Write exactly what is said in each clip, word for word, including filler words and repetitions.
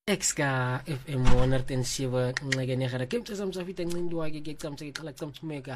X ka F M one oh seven ngene gara ke mtsa mtsa fita ngindwa ke ke tsamtsa ke qala tsamthumeka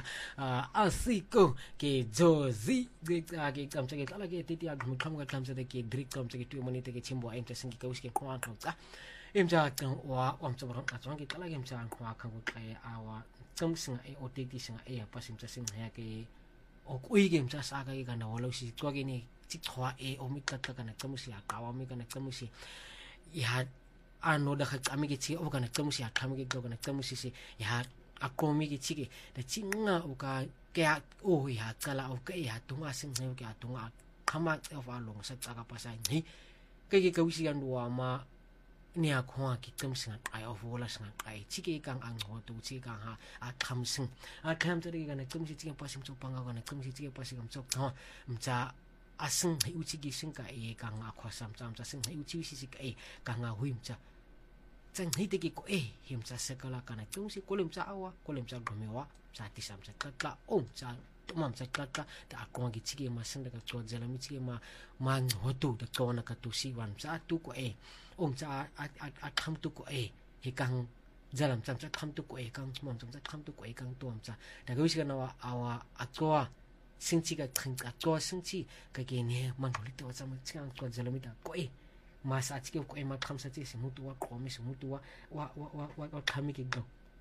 asiko ke Jozi ke ke tsamtsa ke qala ke titi ya mqhamuka tsamtsa ke Drake tsamtsa ke tu monite ke chimbo a imtsa singi ka uske kwa qotsa imtsa wa wamtsa ba qatsa ke qala ke mtsa kwa kha go qe awa tsamsinga e oteti singa e ya pasimtsa singa ya ke okuike mtsa saka ke kana wala usi tswa ke ne tsikwa e omikatla kana tsamusi ya qawa mi kana tsamusi ya ano da kami ke chi o kana tsamusi akami ke kana tsamusi se ya akomi ke chi ke da chinga o ka ke o ya kala o ke ya tunga sing ne ke atunga kama of along sa tsaka pasa ni ke ke ka usi ya ndo ma ni akwa ke tsamusi ai of wala sing ai chi ke kang ang ho tu chi kang ha a kham sing a kham tsari kana tsamusi chi pasim chu panga kana tsamusi chi pasim chu tha mcha asing hai uchi gi sing ka e kang akwa sam sam sa sing hai uchi si si ka e kang a huimcha tsang hite ki ko eh himsa sekala kana tungsi kolem sa awa kolem sa gomewa sa tisam sa kaka om sa tumam sa kaka ta akong gi chige ma senda ka to jala mi chige ma man hotu da to na ka tu si wan sa tu ko eh om sa a kham tu ko eh he kang jalam cham sa kham tu ko eh kang mom cham sa kham tu ko eh kang to am sa da ga wisga na awa akwa singchi ka khang akwa singchi ka ge ne man holi to sa ma chang ko jala mi da ko eh masa atike ko ema khamsa tse simutu wa qomi simutu wa wa wa wa wa khami ke go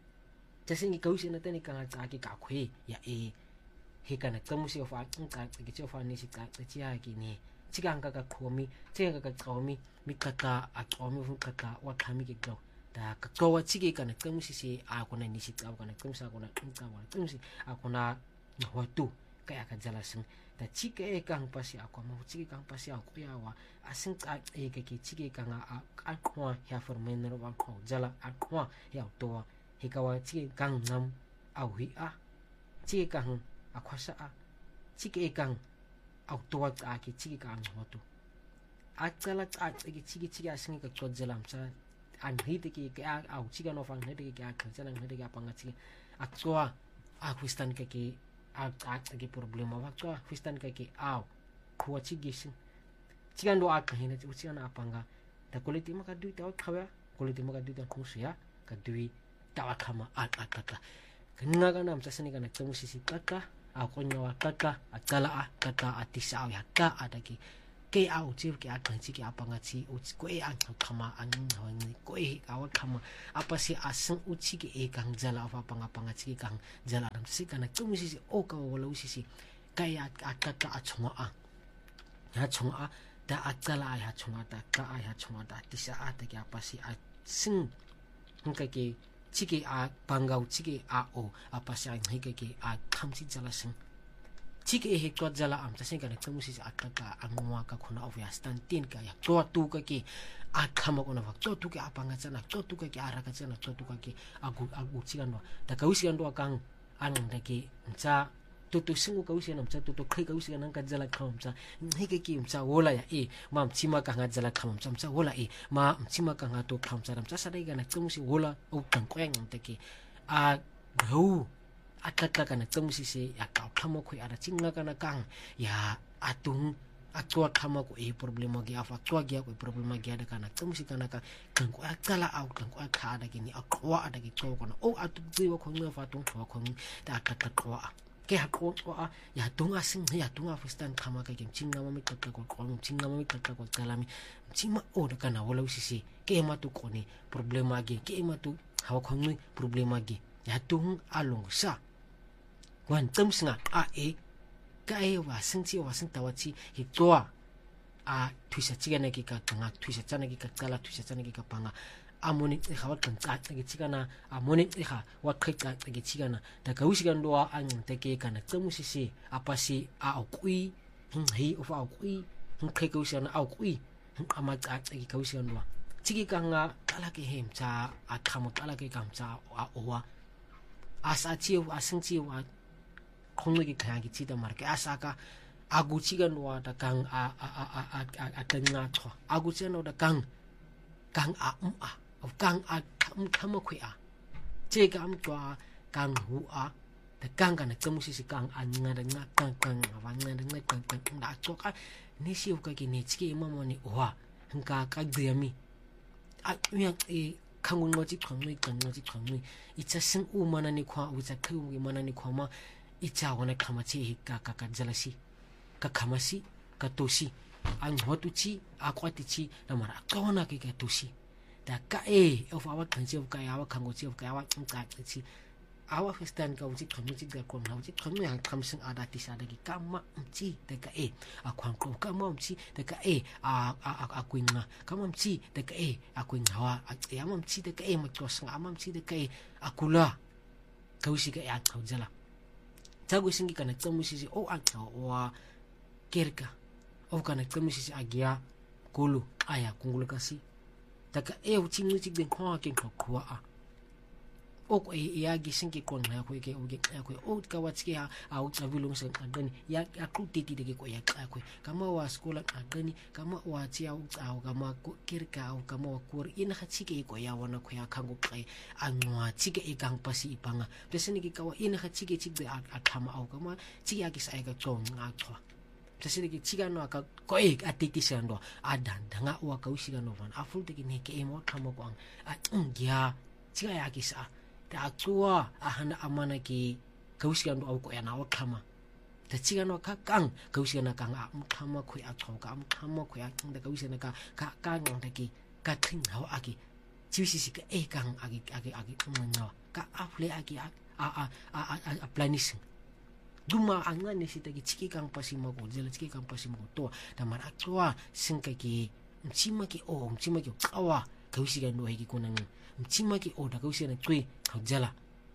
tsingi kausi na tani kanga tsa ke ka khwe ya e he kana tsamusi of a tsinka ke tse fa ni si ka tse ya ke ni tsikanga ka khomi tsenga ka qomi mi kaka a qomi fu kaka wa khami ke go da ka to wa tsike kana tsamusi si a kona ni si tsa kona tsamusi a kona tsinka wa tsamusi a kona wa tu kaya ka jala sing da chike e kang pasi akwa mo chike kang pasi akwa ya wa asing ka e ke ke chike kang a akwa ya formenero wa ko jala akwa ya to he ka wa chike kang nam au hi a chike kang akwa sa a chike e kang au to wa a ke chike kang ho to a jala a ke chike chike asing ka to jala msa an hi de ke ke au chike no fang he de ke a ka jala he de ke apanga chike akwa a kwistan ke ke a a ke problema waktu fistan kaki au kuaci gisin cikan doa kahina cikan apanga da kuliti maka duit tawa kawa kuliti maka duit kusia ka duit tawa kama at at kaka kenga kana amsa sini kana temu sisi kaka aku nyawa kaka atala a kaka atisa au ya ka adaki ke au ciu ke akan ciki apanga ci uci ko e an kama an hawani ko e awak kama apa si aseng uci ke e kang jala apa panga panga ciki kang jala dam si kana temu sisi o ka wala sisi kaya akaka achonga a ya chonga da atala ya chonga da ka ya chonga da tisa ata ke apa si a sing ngka ke ciki a pangau ciki a o apa si an hike ke a kamsi jala sing chike he to jala am ta singa tsamu si akaka angwa ka khona of ya stan tin ka ya to tu ka ki akhama kona va to tu ke apanga tsana to tu ka ki araka tsana to tu ka ki agu agu chigano da ka usi ando kang an da ki mtsa to tu singu ka usi na mtsa to to khai ka usi na ka jala kham mtsa he ke ki mtsa wola ya e ma mtsima ka nga jala kham mtsa mtsa wola e ma mtsima ka nga to kham mtsa mtsa sa dai ga na tsamu si wola o kan ko yang ta ki a go akaka kana tsamusi se ya ka khama khoi ara chinga kana kang ya atung atwa khama ko e problema ge afa twa ge ko problema ge ada kana tsamusi kana ka kan ko akala au kan ko akha ada ge ni akwa ada ge to kono o atu ge wa khong fa tung fa khong ta akaka kwa ke ha ko kwa ya tung asing ya tung afistan khama ka ge chinga ma mi ka ko ko chinga ma mi ka ko kalami chima o da kana wala usisi ke ma tu ko ni problema ge ke ma tu ha khong problema ge ya tung along sa wan tsam singa a e ka e wa singchi wa sing tawachi hi toa a thuisa chigana ki ka tanga thuisa chana ki ka kala thuisa chana ki ka panga amoni e khawa kan cha ki chigana amoni e kha wa khai ka ki chigana da ka usigan do an te ke kana tsamu sisi apasi a okui hin hi of a okui hin khai ka usigan a okui hin ama cha ki ka usigan do chigi ka nga kala ke hem cha a khama kala ke kam cha a owa asa chi wa singchi wa khongi khaya gi chida mar ke asaka agu chigan wa da kang a a a a a tanga tho agu chen da kang kang a um a of kang a kham kham khoi a che kam twa kang hu a da kang kana tsamu si si kang a nga da nga kang kang wa nga da nga kang kang da cho ka ni si ka ki ni chi ma mo ni wa hanga ka gdemi a uya e khangungqothi qhanqi qhanqothi qhanqi itsa sing umana ni khwa utsa qhu umana ni khwa ma itsa wona khamathi ka ka ka jalasi ka khamasi ka tosi ang hotuchi akwatichi na mara qona ke ka tosi da ka e of awa qhanchi of ka awa khangochi of ka awa qaqachi awa festan ka uchi qhamchi ga kon na uchi qhamni ang qhamsing ada tisada ki kama mchi da ka e akwang ko kama mchi da ka e a a akwinga kama mchi da ka e akwinga wa ya mchi da ka e machosang ama mchi da ka e akula ka ushi ka ya qawjala tagu singi kana tsamusisi o aqha wa kerka o kana tsamusisi agia kulu aya kungulukasi taka e uchi muchi den kwa ke khwa a o ko e ya gi singi kon na ko ke o ge ya ko o ka watsi ya a u tsabilong se qadani ya aqutiti de ke ko ya qa ko kama wa skola qadani kama wa tsi ya u tsawo kama kerka o kama wa kur ina khatsi ke ko ya wana ko ya khango qe anwa tsi ke e kang pasi ipanga beseni ke ka wa ina khatsi ke tsi a thama au kama tsi ya ki sa ka tsong nga tswa tsene ke tsi no ka ko e atiti sendo adanda nga wa ka ushika no van afulte ke ne ke e mo thama ko a ngya tsi ya ki sa ta tsua ahana amana ki kausikan do ko yana o khama ta tsigano ka kang kausikan ka nga mkhama khoi a choka mkhama khoi a tsinda kausikan ka ka ka ngda ki ka thin haw aki chiwisisi ka e kang aki aki aki mna ka afle aki a a a a planis duma anga ne sita ki chiki kang pasima ko jela chiki kang pasima ko to ta mara tsua sinka ki mchima ki o mchima ki kawa kausikan do hiki kunang mchima ki o da kausikan tsui jala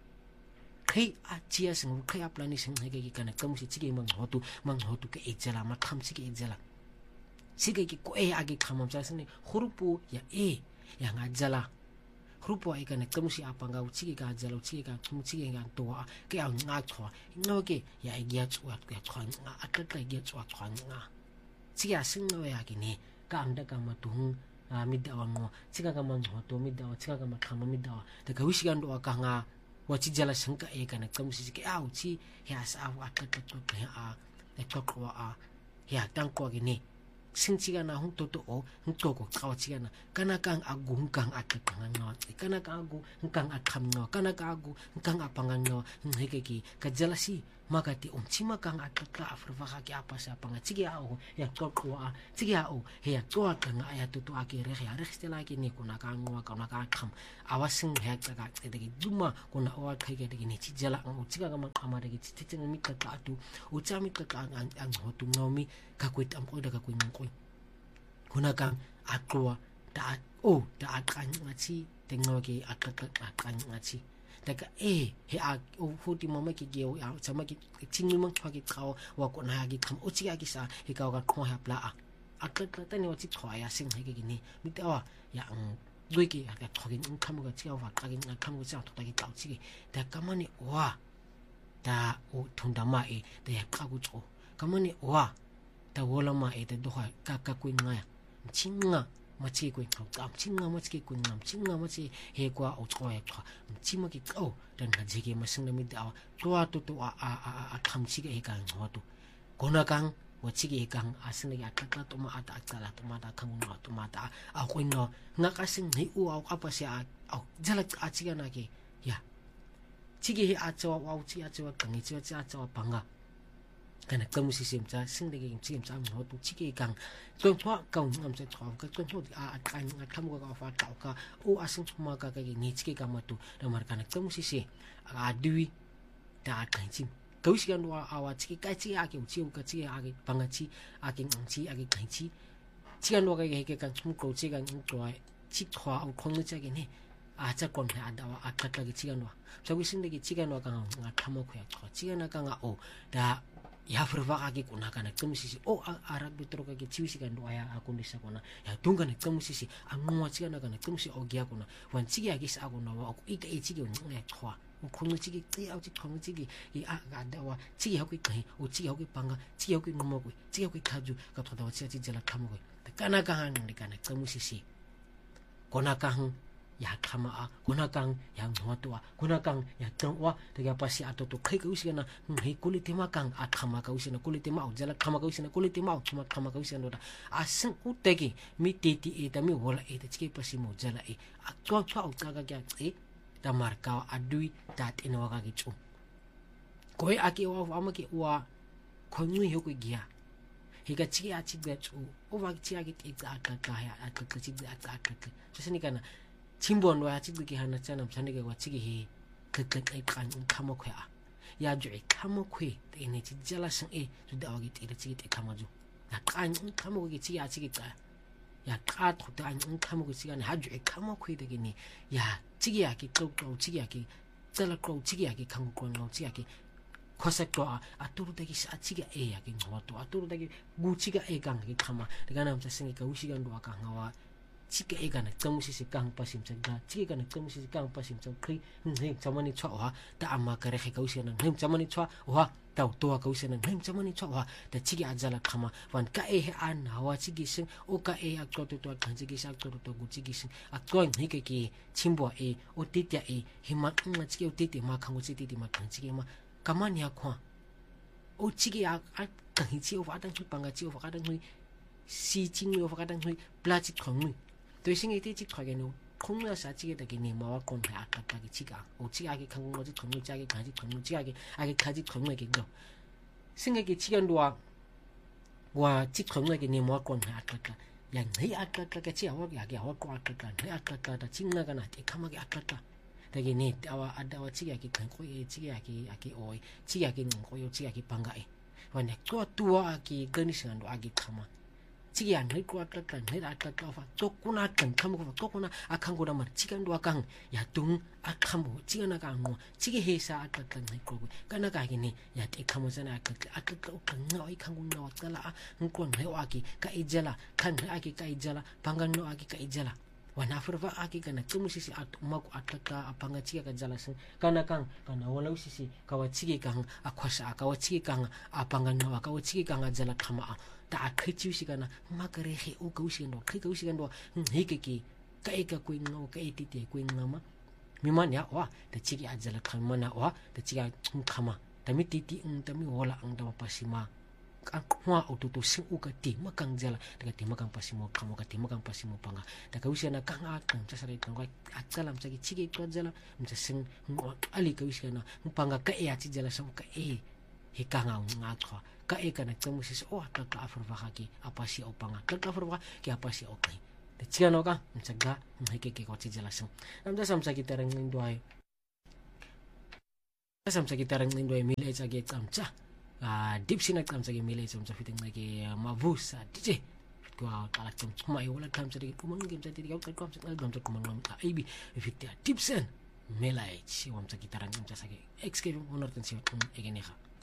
kai a chia sing kai a plani sing hege ki kana kamusi chige mang hotu mang hotu ke ejala ma kham chige ejala chige ki ko e age khamam cha sine khurupu ya e ya ngajala khurupu ai kana kamusi apanga uchige ka jala uchige ka khum chige ga to ke a nga chwa no ke ya e gya chwa ke chwa nga atata gya chwa chwa nga chige sing no ya ki ni ka anda ka ma tung a midawa ngo chika ka man hoto midawa chika ka ma khama midawa ta ka wishigan do ka nga wachi jala shanka e kana kamusi ke a uchi ya sa wa ka to to a e to ko a ya tang ko ge ni sinchiga na hu to to o hu to ko ka wachi na kana kang agu kang atata nga kana ka agu kang akham no kana ka agu kang apanga no heke ki ka jala si magati umchima kang atata afrva ka ki apa sa panga chigi a o ya to ko a chigi a o he ya to ka nga ya to to a ki re ya re stela ki ni kuna ka ngwa ka na ka kham awasing he ka ka de ki duma kuna o ka ke de ni chijala ang uchiga ka ma ama de ki chicheng mi ka ka tu uchami ka ka ang hotu ngomi ka kwit am ko da ka kuin ko kuna kang akwa da o da kan ngachi tengoki akaka kan ngachi daga e he a o futi mama ki ge o ya chama ki chingi mang chwa ki khao wa ko na gi kham uchi ya ki sa he ka ga khwa ha pla a akaka ta ni uchi chwa ya sing he ki ni mi ta wa ya ang dui ki ka thog in kham ga chi wa ka gi na kham ga cha to ta ki ka chi da kamani wa da o thunda ma e da ya ka gu cho kamani wa da wola ma e da do ha ka ka ku nga chinga machi ko ka chinga machi ko ngam chinga machi he kwa o chwa ya chwa chima ki ko dan ha jige ma sing na mi da twa to to a a a kham chi ge ka ngo to kona kang wa chi ge kang asin ya ka ka to ma ata kala to ma da khang no to ma da a ko no nga ka sing ni u a apa sia a jala a chi ga na ke ya chi ge a chwa wa chi a chwa kang ni chwa cha chwa banga kana kamusi simcha singdegi chim cham no tu chike kang tong thwa kaung ngam che thwa ka tong thwa a kan nga tham ko ka fa ta ka o asing thuma ka ka ni chike ka ma tu da mar kana kamusi se a dui da kan chim kausi kan wa awa chike ka chi a ke uchi ka chi a ke banga chi a ke ng chi a ke kan chi chi kan wa ka ke kan thum ko chi kan ng twa chi thwa au khong cha ke ne a cha kon ha da wa a ka ka chi kan wa so wi singdegi chi kan wa ka nga tham ko ya thwa chi kan ka nga o da ya frva ki kuna kana kamusisi o arak bitro ka ki chiwisi kan doya akundisa kona ya tunga na kamusisi angwa chiga na kana kamusi o gya kuna wan chigi agis aguna wa ko ika e chigi ne chwa o khunu chigi ti au chi khunu chigi i a ga da wa chigi hakui kai o chigi hakui panga chigi hakui ngomo ko chigi hakui khaju ka thoda wa chigi jala khamu ko kana ka han ni kana kamusisi kona ka han ya qhama a kuna kang ya ngotwa kuna kang ya twa te ka pasi atoto khika usina ngi kulite makang a qhama ka usina kulite ma ujala qhama ka usina kulite ma qhama qhama ka usina ndoda asin uteki mi titi e ta mi hola e te tike pasi mo jala e a twa twa o ka ka e ta marka adui ta tena wa ka kitso koi aki wa wa make wa khonui ho ko gia higa tiki a tiki tsu o wa tiki a ki tsa ka ka ya a ka tiki a tsa ka ka so sini kana chimbon wa tiki ki hana tsana msane ke wa tiki he ka ka ka kan khamo khwa ya ju e khamo khwe te ne ti jala sang e ju da wa ki te tiki te khamo ju ya kan khamo ki tiki a tiki tsa ya ka tho ta an khamo ki tiki ha ju e khamo khwe te ni ya tiki ya ki klo klo tiki ya ki tsala klo tiki ya ki khamo klo no tiki ya ki khosekwa aturu dagi sa chiga e ya ki ngoto aturu dagi guchiga e kang ki khama daga nam sa singi ka usiga ndo aka ngawa chiga e kana tsamusi si kang pasim chaga chiga kana tsamusi si kang pasim chang kri ngi chamani chwa wa ta amma kare khe ka usiga nang ngi chamani chwa wa ta to ka usiga nang ngi chamani chwa wa ta chiga ajala khama wan ka e an hawa chigi sing o ka e ak to to kan chigi sa to to guchigi sing ak to ngi ke ki chimbo e o titya e hima nga chigi o titi ma khangu chiti ti ma kan chigi ma kamani ya kwa o chigi ya kan chi o fadan chu panga chi o fadan hui si ching o fadan hui plastic khong hui to singi ti chi khage no khong na sa chigi da ki ni ma wa kon ha ka ka ki chiga o chiga ki khang ngo ji khong hui cha ki ka ji khong hui chiga ki a ki ka ji khong hui ki go singi ki chiga ndo wa wa chi khong hui ki ni ma kon ha ka ka ya ngai a ka ka chi a wa ya ki a wa ko a ka ka ngai a ka ka da ching na ka na ti khama ki a ka ka dagi ni awa adawa chiga ki kan ko e chiga ki aki oi chiga ki ngo yo chiga ki panga e wane to tua ki ganishan do agi khama chiga ngai ko ka kan ngai aka ka fa to kuna kan khama ko to kuna akang gora mar chiga ndo akang ya tung akhamu chiga na ka ngo chiga he sa aka kan ngai ko kana ka ki ni ya te khamo sana aka aka kan ngai khang ngo tsala ngo ngai wa ki ka ijala kan ngai aki ka ijala panga no aki ka ijala wana furva aki kana tumusisi at maku ataka apanga chiga ka jalasing kana kang kana wala usisi kawa chigi kang akwasa kawa chigi kang apanga no kawa chigi kang jala khama ta akhichi usikana makare he o ka usikando khika usikando hike ki ka eka kuin no ka etite kuin ngama mimanya wa ta chigi ajala khama na wa ta chiga khama ta mititi ng ta mi wala ang ta pasima kwa ututu sing uka ti makang jala daga ti makang pasimo kamo ka ti makang pasimo panga daga usia na kang akang sa sare tangwa atsalam sa chigi to jala msa sing ali ka usia na panga ka e ati jala sa ka e he kanga nga twa ka e kana tsamu sis o ka ka afurva ki apasi o panga ka ka afurva ki apasi o kai de chiano ka msa ga mheke ke ko ti jala sing namda samsa kita rang ndwai samsa kita rang ndwai mile cha ge tsamcha a deep sina kam sa gemile som sa fiting lagi mavusa dj kwa kala kam kuma i wala kam sa di kumang game sa di ka kam sa album sa kumang ka ab ifit deep sen melai si wam sa gitaran kam sa ge excave honor tension egene ha